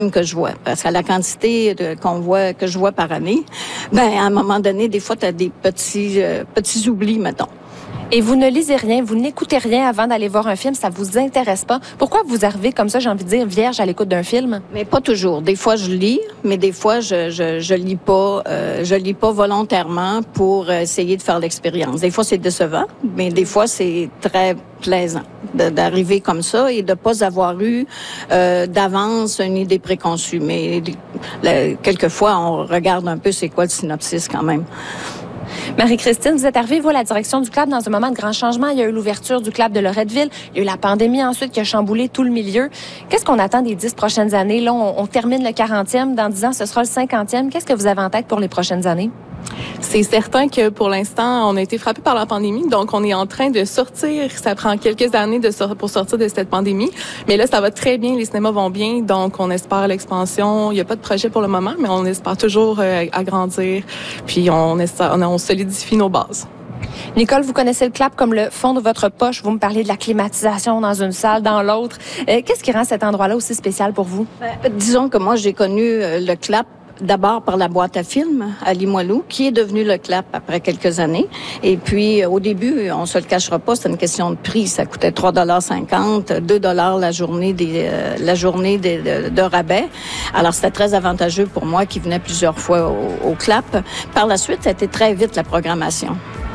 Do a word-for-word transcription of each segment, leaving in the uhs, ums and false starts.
que je vois. Parce qu'à la quantité de, qu'on voit, que je vois par année, ben à un moment donné, des fois, tu as des petits, euh, petits oublis, mettons. Et vous ne lisez rien, vous n'écoutez rien avant d'aller voir un film, ça vous intéresse pas. Pourquoi vous arrivez comme ça, j'ai envie de dire, vierge à l'écoute d'un film? Mais pas toujours. Des fois, je lis, mais des fois, je je, je lis pas. Euh, je lis pas volontairement pour essayer de faire l'expérience. Des fois, c'est décevant, mais des fois, c'est très plaisant de, d'arriver comme ça et de pas avoir eu euh, d'avance une idée préconçue. Mais le, quelquefois, on regarde un peu c'est quoi le synopsis quand même. Marie-Christine, vous êtes arrivée, vous, à la direction du club dans un moment de grand changement. Il y a eu l'ouverture du club de Loretteville. Il y a eu la pandémie ensuite qui a chamboulé tout le milieu. Qu'est-ce qu'on attend des dix prochaines années? Là, on, on termine le quarantième. Dans dix ans, ce sera le cinquantième. Qu'est-ce que vous avez en tête pour les prochaines années? C'est certain que pour l'instant, on a été frappé par la pandémie, donc on est en train de sortir. Ça prend quelques années de sor- pour sortir de cette pandémie, mais là, ça va très bien, les cinémas vont bien, donc on espère l'expansion. Il n'y a pas de projet pour le moment, mais on espère toujours euh, agrandir, puis on, espère, on, on solidifie nos bases. Nicole, vous connaissez le clap comme le fond de votre poche. Vous me parlez de la climatisation dans une salle, dans l'autre. Euh, qu'est-ce qui rend cet endroit-là aussi spécial pour vous? Ben, disons que moi, j'ai connu le clap d'abord par la boîte à films à Limoilou, qui est devenu le clap après quelques années. Et puis, au début, on se le cachera pas, c'est une question de prix. Ça coûtait trois dollars cinquante, deux dollars la journée des, euh, la journée des, de, de rabais. Alors, c'était très avantageux pour moi qui venais plusieurs fois au, au clap. Par la suite, ça a été très vite la programmation.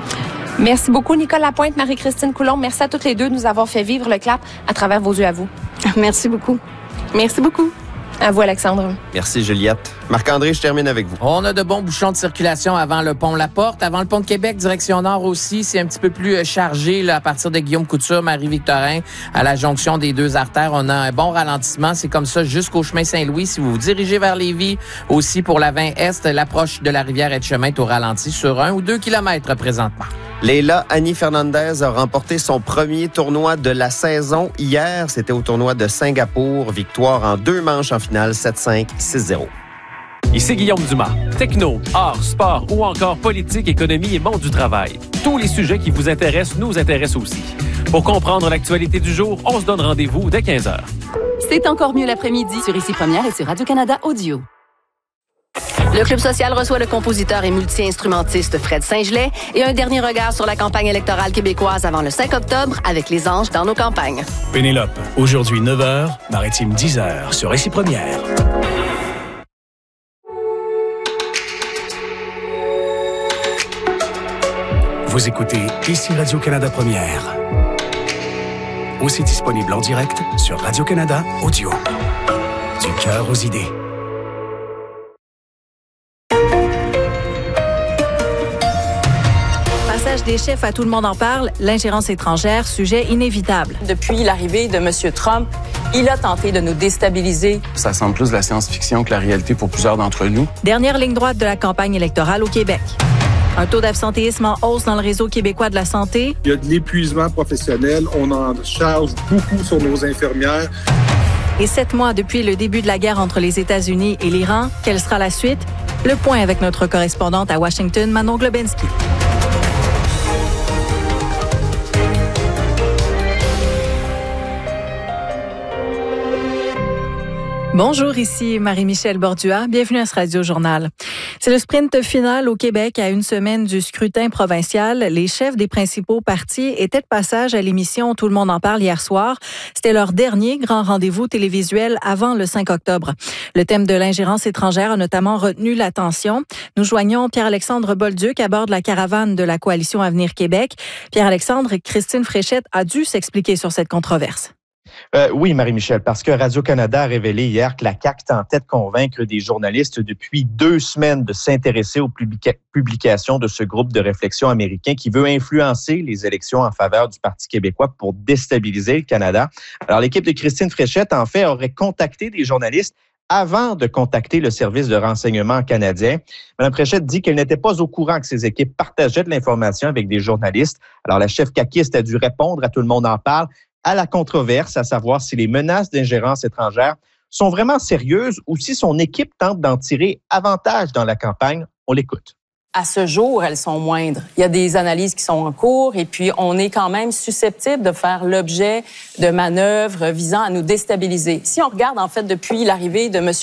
Merci beaucoup, Nicole Lapointe, Marie-Christine Coulombe. Merci à toutes les deux de nous avoir fait vivre le clap à travers vos yeux à vous. Merci beaucoup. Merci beaucoup. À vous, Alexandre. Merci, Juliette. Marc-André, je termine avec vous. On a de bons bouchons de circulation avant le pont La Porte. Avant le pont de Québec, direction nord aussi. C'est un petit peu plus chargé là, à partir de Guillaume-Couture, Marie-Victorin, à la jonction des deux artères. On a un bon ralentissement. C'est comme ça jusqu'au chemin Saint-Louis. Si vous vous dirigez vers Lévis, aussi pour la vingt Est, l'approche de la rivière Etchemin est au ralenti sur un ou deux kilomètres présentement. Leila Annie Fernandez a remporté son premier tournoi de la saison hier. C'était au tournoi de Singapour. Victoire en deux manches en finale, sept cinq, six zéro. Ici Guillaume Dumas. Techno, art, sport ou encore politique, économie et monde du travail. Tous les sujets qui vous intéressent nous intéressent aussi. Pour comprendre l'actualité du jour, on se donne rendez-vous dès quinze heures. C'est encore mieux l'après-midi sur Ici Première et sur Radio-Canada Audio. Le Club social reçoit le compositeur et multi-instrumentiste Fred Saint-Gelais et un dernier regard sur la campagne électorale québécoise avant le cinq octobre avec les anges dans nos campagnes. Pénélope, aujourd'hui neuf heures, Maritime dix heures sur Ici Première. Vous écoutez Ici Radio-Canada Première. Aussi disponible en direct sur Radio-Canada Audio. Du cœur aux idées. Passage des chefs à Tout le monde en parle, l'ingérence étrangère, sujet inévitable. Depuis l'arrivée de M. Trump, il a tenté de nous déstabiliser. Ça semble plus de la science-fiction que la réalité pour plusieurs d'entre nous. Dernière ligne droite de la campagne électorale au Québec. Un taux d'absentéisme en hausse dans le réseau québécois de la santé. Il y a de l'épuisement professionnel. On en charge beaucoup sur nos infirmières. Et sept mois depuis le début de la guerre entre les États-Unis et l'Iran, quelle sera la suite? Le point avec notre correspondante à Washington, Manon Globensky. Bonjour, ici Marie-Michel Bordua. Bienvenue à ce Radio Journal. C'est le sprint final au Québec à une semaine du scrutin provincial. Les chefs des principaux partis étaient de passage à l'émission Tout le monde en parle hier soir. C'était leur dernier grand rendez-vous télévisuel avant le cinq octobre. Le thème de l'ingérence étrangère a notamment retenu l'attention. Nous joignons Pierre-Alexandre Bolduc à bord de la caravane de la Coalition Avenir Québec. Pierre-Alexandre, Christine Fréchette a dû s'expliquer sur cette controverse. Euh, oui, Marie-Michel, parce que Radio-Canada a révélé hier que la C A Q tentait de convaincre des journalistes depuis deux semaines de s'intéresser aux publica- publications de ce groupe de réflexion américain qui veut influencer les élections en faveur du Parti québécois pour déstabiliser le Canada. Alors, l'équipe de Christine Fréchette, en fait, aurait contacté des journalistes avant de contacter le service de renseignement canadien. Mme Fréchette dit qu'elle n'était pas au courant que ses équipes partageaient de l'information avec des journalistes. Alors, la chef caquiste a dû répondre à Tout le monde en parle à la controverse, à savoir si les menaces d'ingérence étrangère sont vraiment sérieuses ou si son équipe tente d'en tirer avantage dans la campagne. On l'écoute. À ce jour, elles sont moindres. Il y a des analyses qui sont en cours et puis on est quand même susceptible de faire l'objet de manœuvres visant à nous déstabiliser. Si on regarde en fait depuis l'arrivée de M.